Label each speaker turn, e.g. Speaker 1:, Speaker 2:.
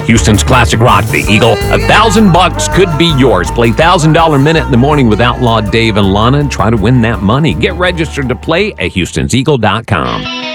Speaker 1: Houston's classic rock, The Eagle. $1,000 could be yours. Play $1,000 Minute in the Morning with Outlaw Dave and Lana and try to win that money. Get registered to play at Houston'sEagle.com.